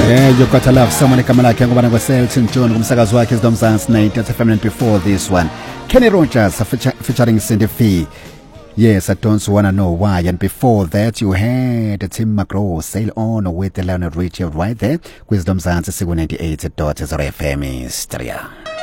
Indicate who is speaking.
Speaker 1: You got to love someone igama lakhe ngubana ngoSelton John kumsakazo wakhe iZomzansi 90 FM. And before this one, Kenny Rogers featuring Cindy Fee. Yes, I don't wanna know why. And before that, you had Tim McGraw, Sail On with the Leonard Richie right there. Wisdom Zanzi 98.0 FM Istria.